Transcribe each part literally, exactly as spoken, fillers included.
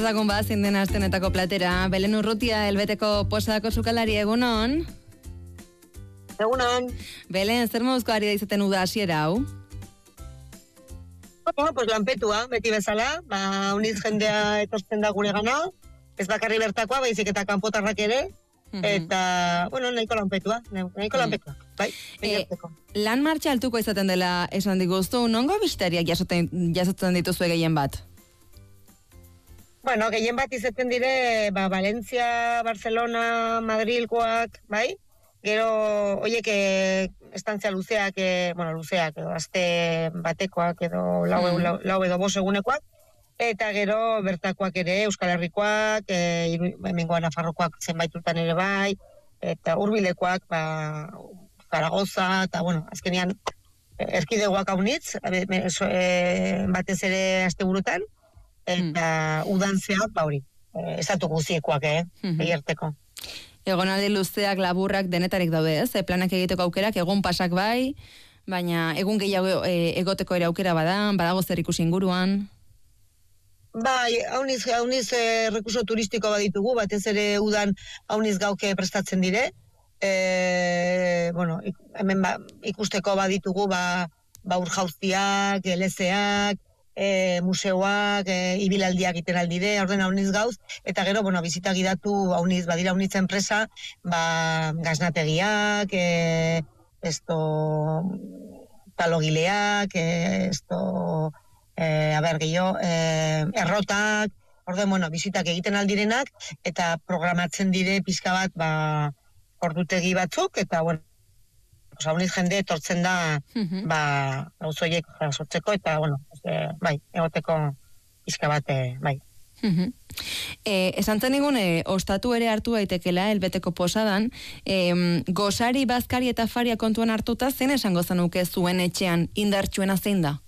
Dagun ba, zinden astenetako platera. Belen Urrutia, Elbeteko posadako sukalari, egunon? Egunon. Belen, zer moduzko ari da izaten uda hasiera hau? Bueno, pues lanpetua, beti bezala, ba, uniz jendea etortzen da gure gana, ez bakarri bertakoa, baizik eta kanpotarrak ere, eta, bueno, nahiko lanpetua, nahiko lanpetua, bai, e, lan martxa altuko izaten dela esan diguztu, nongo bistariak jasoten, jasotzen dituzu gehien bat? Bueno, gehien bat izaten dire, ba, Valencia, Barcelona, Madrilkoak, bai? Gero, oiek, estantzia luzeak, e, bueno, luzeak, edo aste batekoak, edo lau, mm. lau, lau edo bos egunekoak, eta gero bertakoak ere, Euskal Herrikoak, e, hemengo Nafarrokoak zenbaitutan ere bai, eta hurbilekoak, ba, Zaragoza, eta, bueno, azkenean, erkidegoak haunitz, e, batez ere asteburutan, eta mm. udan zehar, ba hori, e, estatu guziekoak, eh, mm-hmm. egerteko. Egonaldi luzeak, laburrak, denetarik daude, ez? E, planak egiteko aukerak, egun pasak bai, baina egun gehiago e, egoteko ere aukera badan, badago zer ikusi inguruan. Bai, hauniz, hauniz e, rekuso turistiko baditugu, batez ere udan hauniz gauke prestatzen dire. E, bueno, ik, hemen ba, ikusteko baditugu, ba, ba urjauztiak, elezeak, E, museoak, e, ibilaldiak iten aldide, orden hauniz gauz, eta gero, bueno, bizita gidatu hauniz, badira haunitza enpresa, ba, gaznategiak, e, esto, talogileak, e, esto, e, a ber, gehiago, e, errotak, orden, bueno, bizitak egiten aldirenak, eta programatzen dire pizka bat, ba, ordutegi batzuk, eta, bueno, hauniz jende etortzen da, mm-hmm. ba, gauzoiek jasotzeko, eta, bueno, e, bai, egoteko pizka bat, e, bai. Mm-hmm. E, esan zen egun, e, ostatu ere hartu daitekela, Elbeteko posadan, e, gozari, bazkari eta faria kontuan hartuta, zen esango zenuke zuen etxean indartsuena zein da?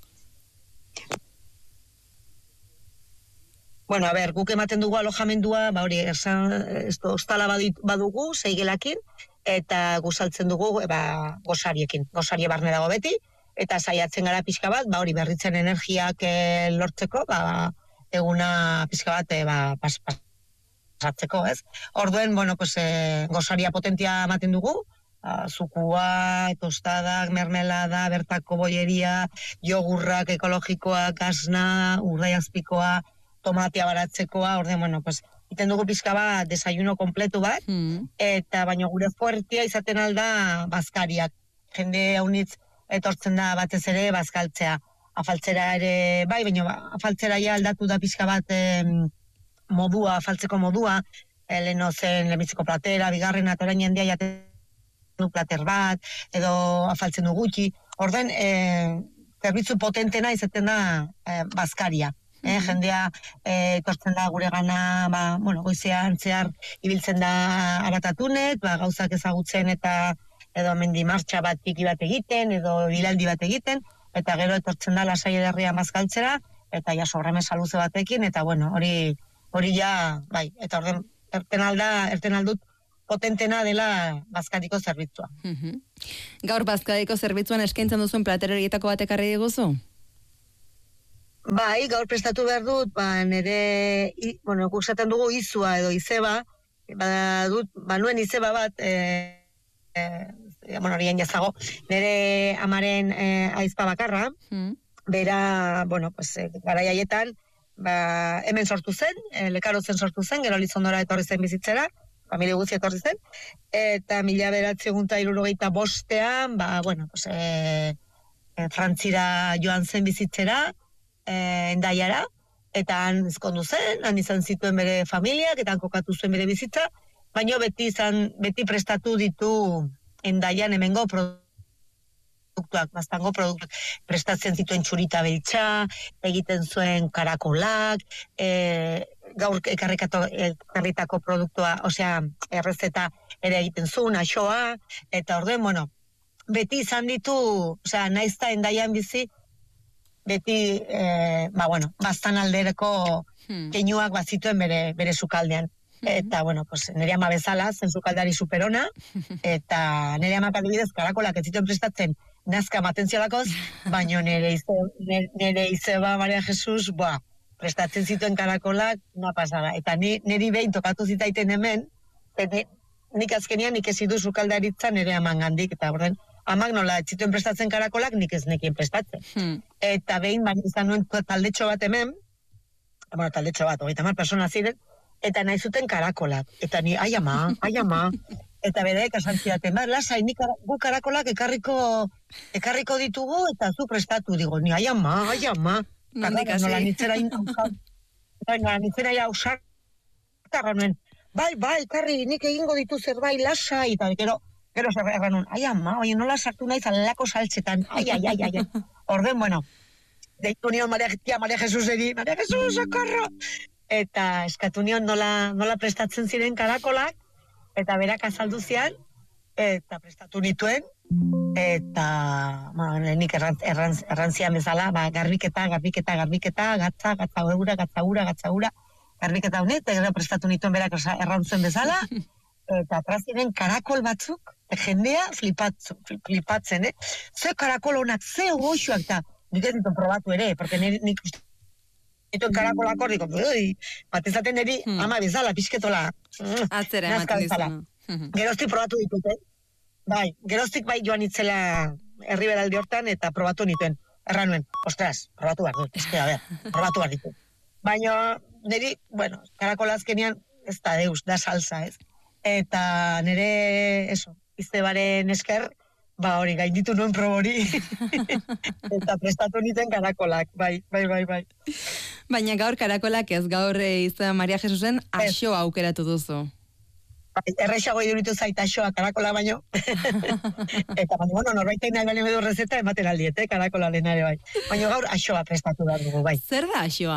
Bueno, a ber, guk ematen dugu alojamendua, ba hori, esan, esto, ostala badugu, zeigelakin, eta guzaltzen dugu, ba, gozariekin, gozarie barne dago beti, eta saiatzen gara pixka bat, ba hori, berritzen energiak e, lortzeko, ba, eguna pixka bat, e, ba, pas, pasatzeko, ez? Orduen, bueno, pues, e, gozaria potentia ematen dugu, a, zukua, tostadak, mermelada, bertako boieria, jogurrak, ekologikoak, gasna, urdaiazpikoa, tomatia baratzekoa, orduen, bueno, pues, iten dugu pizka bat desayuno kompletu bat, mm. eta baino gure fuertea izaten alda bazkariak. Jende haunitz etortzen da batez ere bazkaltzea. Afaltzera ere, bai, baino afaltzera ja aldatu da pizka bat eh, modua, afaltzeko modua, eh, leheno zen lehenbitziko platera, bigarren atorain jendia jaten du plater bat, edo afaltzen du gutxi. Orden, eh, zerbitzu potentena izaten da eh, bazkaria. Eh, jendea eh, etortzen da gure gana, ba, bueno, goizean zehar ibiltzen da aratatunet, ba, gauzak ezagutzen eta edo mendi martxa bat piki bat egiten, edo bilaldi bat egiten, eta gero etortzen da lasai ederria mazkaltzera, eta ja sobremesa luze batekin, eta bueno, hori hori ja, bai, eta orden erten alda, erten aldut potentena dela bazkariko zerbitzua. Mm-hmm. Gaur bazkariko zerbitzuan eskaintzen duzuen platerorietako batek arri diguzu? Bai, gaur prestatu behar dut, ba, nire, i, bueno, guksaten dugu izua edo izeba, ba, dut, ba, nuen izeba bat, e, e, bueno, horien jazago, nire amaren e, aizpa bakarra, mm. bera, bueno, pues, e, garai haietan, ba, hemen sortu zen, e, lekarotzen sortu zen, gero Lizondora etorri zen bizitzera, familia guzti etorri zen, eta mila beratzi egunta irurogeita bostean, ba, bueno, pues, e, e, Frantzira joan zen bizitzera, Eh, endaiara, eta han ezkondu zen, han izan zituen bere familiak, eta han kokatu zuen bere bizitza, baina beti izan, beti prestatu ditu endaian hemengo produktuak, baztango produktuak, prestatzen zituen txurita beltza, egiten zuen karakolak, e, gaur ekarritako produktua, osea, errezeta ere egiten zuen, axoa, eta orden, bueno, beti izan ditu, osea, naizta endaian bizi, beti, eh, ba, bueno, bastan aldereko hmm. keinuak bazituen bere, bere sukaldean. Hmm. Eta, bueno, pues, nire ama bezala, zen sukaldari superona, eta nire amak adibidez karakolak ez zituen prestatzen nazka matentziolakoz, baino nire, ize, nire, nire izeba Maria Jesus, ba, prestatzen zituen karakolak, na pasada. Eta ni, niri behin tokatu zitaiten hemen, eta nik azkenian nik ezidu sukaldaritza nire amangandik, eta orden, amak nola zituen prestatzen karakolak, nik ez nekien prestatzen. Hmm. Eta behin, baina izan nuen taldetxo bat hemen, bueno, taldetxo bat, hogeita hamar persona ziren, eta nahi zuten karakolak. Eta ni, ai ama, ai ama, eta bedeek asantzidaten, ba, lasai, nik gu karakolak ekarriko, ekarriko ditugu, eta zu prestatu, digo, ni, ai ama, ai ama, nondik hasi? Nola nitzera inausak, nola nitzera inausak, eta ganuen, bai, bai, karri, nik egingo ditu zerbait, lasai, eta gero, gero zer erranun, ai ama, oie, nola sartu nahi zalelako saltzetan, ai, ai, ai, ai, ai. Orden, bueno, deitu nion Maria, tia, Maria Jesus edi, Maria Jesus, socorro! Eta eskatu nion nola, nola prestatzen ziren karakolak, eta berak azaldu zian, eta prestatu nituen, eta ma, nik errantz, errantz, errantzian bezala, ba, garbiketa, garbiketa, garbiketa, gatza, gatza ura, gatza ura, gatza ura, garbiketa honet, eta prestatu nituen berak errantzen bezala, eta atraziren karakol batzuk, jendea flipatzen, flipatzen, eh? Ze karakol honak, ze goxuak, eta nik ez dituen probatu ere, porque nik uste dituen karakolak hor, diko, batezaten eri, hmm. ama bezala, pixketola. Atzera, ematen dizuna. Geroztik probatu ditut, eh? Bai, geroztik bai joan itzela herriberaldi hortan, eta probatu nituen. Erranuen, ostras, probatu behar dut, ezke, a ber, probatu behar ditut. Baina, niri, bueno, karakola azkenian, ez da deus, da salsa, ez? Eta nire, eso, iztebaren esker, ba hori, gainditu nuen probori, eta prestatu niten karakolak, bai, bai, bai, bai. Baina gaur karakolak ez, gaur izan Maria Jesusen axoa aukeratu duzu. Bai, errexago iduritu zait axoa karakola baino. Eta baina, bueno, norbaitek nahi bali medu rezeta ematen aldiet, eh, karakola denare bai. Baina gaur axoa prestatu behar dugu, bai. Zer da axoa?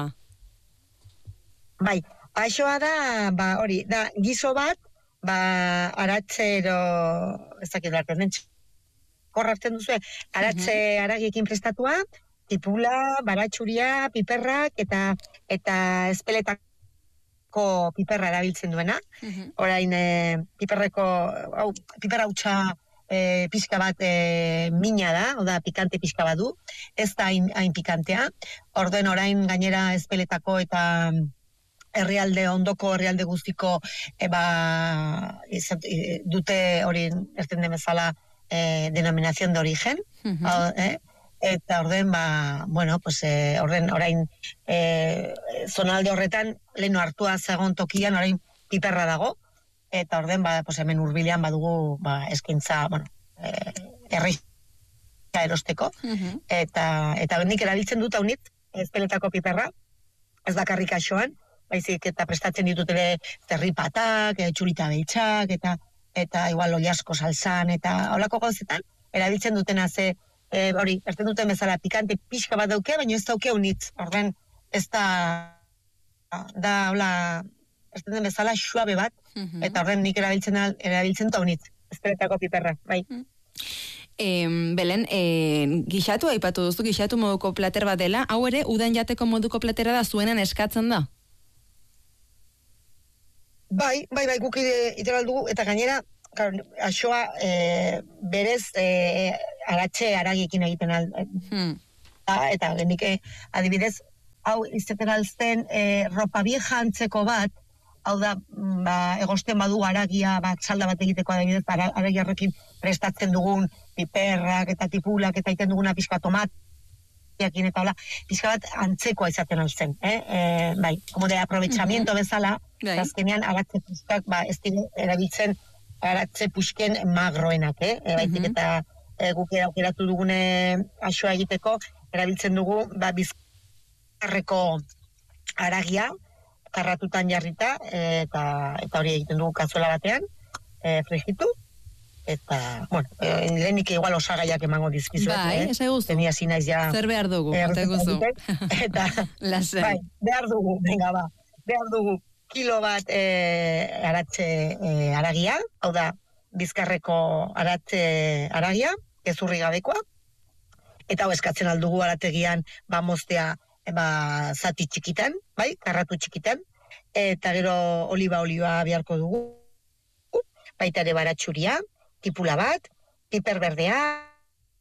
Bai, axoa da, ba hori, da gizo bat, ba aratzero, ez dakit behar den, korra hartzen duzu, aratze uh-huh. aragiekin prestatua, tipula, baratxuria, piperrak, eta eta espeletako piperra erabiltzen duena. Uh-huh. Orain, e, piperreko, hau, piperra hautsa e, pixka bat e, mina da, oda pikante pixka bat du, ez da hain, hain pikantea. Orduen orain gainera espeletako eta herrialde, ondoko herrialde guztiko e, ba, izat, e, dute hori erten demezala Eh, denominación de origen, uh-huh. eh, eta orden, ba, bueno, pues, eh, orden, orain, eh, zonalde horretan, leheno hartua zegoen tokian, orain, piperra dago, eta orden, ba, pues, hemen hurbilean badugu, ba, eskaintza, bueno, eh, erreixa erosteko, uh-huh. eta, eta nik erabiltzen dut haunit, espeletako piperra, ez bakarrik axoan, baizik, eta prestatzen ditut ere zerripatak, txulita behitzak, eta eta igual oliasko salsan, eta holako gauzetan, erabiltzen dutena ze, e, hori, erten duten bezala pikante pixka bat dauke, baina ez dauke unitz, orden, ez da, da, hola, erten duten bezala suabe bat, uh-huh. eta orden nik erabiltzen, erabiltzen da unitz, espeletako piperra, bai. Uh-huh. E, Belen, e, gixatu aipatu duzu, gixatu moduko plater bat dela, hau ere, udan jateko moduko platera da zuenan eskatzen da? Bai, bai, bai, guk iteral dugu, eta gainera, claro, axoa e, berez e, aratxe aragiekin egiten al, hmm. eta genik adibidez, hau izeten alzen e, ropa vieja antzeko bat, hau da, ba, egosten badu aragia, bat salda bat egiteko adibidez, aragia horrekin prestatzen dugun piperrak eta tipulak eta egiten duguna pixka tomat, jakin eta hola, pixka bat antzekoa izaten alzen, eh? E, bai, como de aprovechamiento uh-huh. bezala, right. azkenean aratze puskak, ba, ez dire erabiltzen aratze pusken magroenak, eh? E, baitik uh-huh. eta e, guk aukeratu dugune axoa egiteko, erabiltzen dugu, ba, bizkarreko aragia, karratutan jarrita, e, eta, eta hori egiten dugu kazuela batean, e, frigitu, eta, bueno, eh, lehenik igual osagaiak emango dizkizu. Bai, eh? esai guztu. Tenia zinaiz ja... Zer behar dugu, eh, eta guzu. Eta, bai, behar dugu, venga, ba. Behar dugu kilo bat eh, aratze eh, aragia, hau da, bizkarreko aratze aragia, ezurri gabekoa, eta hau eskatzen aldugu arategian, ba, moztea, ba, zati txikitan, bai, karratu txikitan, eta gero oliba-oliba beharko dugu, baita ere baratxuria, tipula bat, piper berdea,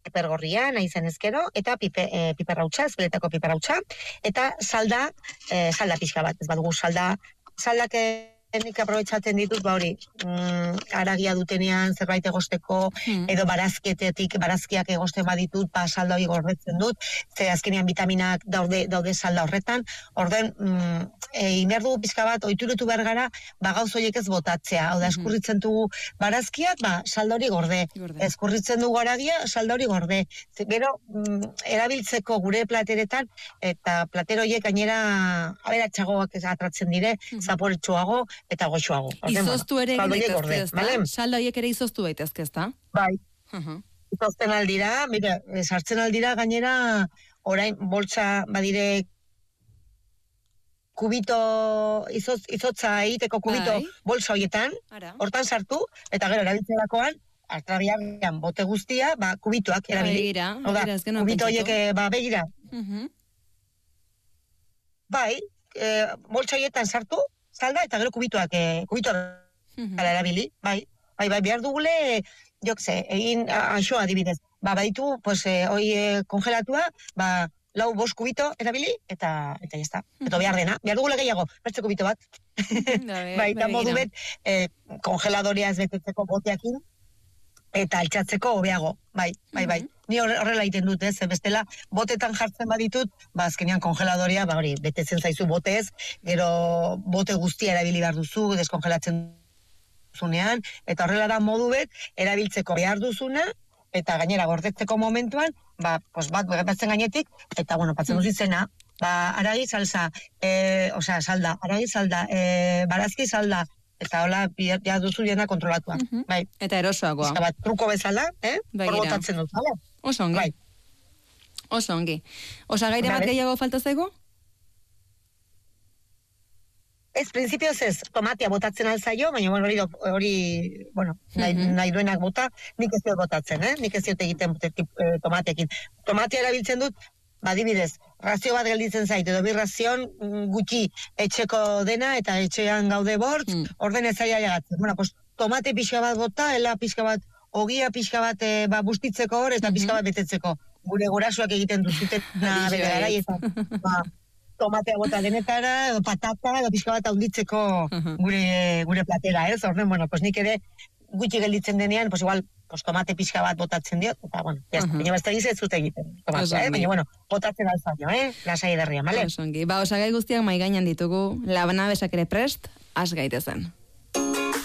pipergorria, nahi zen ezkero, eta pipe, e, piperrautxa, ezbeletako piperrautxa, eta salda, e, salda pixka bat, ez badugu salda, saldak nik aprobetxatzen ditut, ba hori, mm, aragia dutenean zerbait egosteko, hmm. edo barazketetik, barazkiak egosten baditut, ba salda hori gordetzen dut, ze azkenean vitaminak daude, daude salda horretan, orden, mm, e, inerdu pixka bat, oiturutu behar gara, ba gauz horiek ez botatzea, hau da, eskurritzen dugu barazkiak, ba salda hori gorde, gorde. Eskurritzen dugu aragia, salda hori gorde, ze, gero, mm, erabiltzeko gure plateretan, eta platero horiek gainera aberatxagoak atratzen dire, hmm. zaporetsuago, eta goxoago. Izoztu ere egin daitezke, ezta? Salda horiek ere izoztu daitezke, ezta? Bai. Uh-huh. Izozten aldira, mira, sartzen aldira gainera, orain boltsa badire kubito, izoz, izotza egiteko kubito bai. Bolsa horietan, hortan sartu, eta gero erabiltzerakoan, artrabian bote guztia, ba, kubituak erabili. Begira, begira, ez genuen kubito horiek, ba, begira. Uh-huh. Bai, e, boltsa horietan sartu, salda, eta gero kubituak, eh, kubituak mm-hmm. erabili, bai, bai, bai, behar dugule, jokse, egin anxoa adibidez, ba, baditu, pues, eh, hoi eh, kongelatua, ba, lau bost kubito erabili, eta, eta jazta, mm-hmm. eta behar dena, behar dugule gehiago, bertze kubito bat, bai, eta modu bet, eh, kongeladoria ez betetzeko boteakin, eta altxatzeko hobeago, bai, bai, bai. Mm-hmm. Ni horrela egiten dut, ez, bestela, botetan jartzen baditut, ba, azkenean kongeladoria, ba, hori, betetzen zaizu botez, gero bote guztia erabili behar duzu, deskongelatzen duzunean, eta horrela da modu bet, erabiltzeko behar duzuna, eta gainera gordetzeko momentuan, ba, pues bat, batzen gainetik, eta, bueno, patzen duz izena, ba, aragi salsa, e, osea, salda, aragi salda, e, barazki salda, eta hola, ja duzu jena kontrolatua. Uh-huh. Bai. Eta erosoagoa. Eta bat, truko bezala, eh? Hor botatzen dut, hala? Oso ongi. Bai. Oso ongi. Osa gaire bat gehiago falta zaigu? Ez, prinsipioz ez, tomatia botatzen alzaio, baina bueno, hori, hori bueno, nahi, uh-huh. nahi duenak bota, nik ez dut botatzen, eh? Nik ez dut egiten tomatekin. Tomatia erabiltzen dut, badibidez, razio bat gelditzen zait, edo bi razion gutxi etxeko dena, eta etxean gaude bort, mm. orden ez zaila jagatzen. Bueno, pues, tomate pixka bat bota, ela pixka bat, ogia pixka bat e, ba, bustitzeko hor, eta mm-hmm. pixka bat betetzeko. Gure gurasuak egiten duzuten, bere gara, eta ba, tomatea bota denetara, edo patata, edo pixka bat haunditzeko uh-huh. gure, gure platera, ez? Orden, bueno, pues nik ere gutxi gelditzen denean, pues igual, pues tomate pixka bat botatzen diot, eta, bueno, ya está, uh-huh. baina beste giz ez zute egiten, tomatea, eh? Baina, bueno, botatzen alzaino, eh? Lasai ederria, male? Osongi, ba, osagai guztiak mai gainan ditugu, labana besak ere prest, az gaitezen.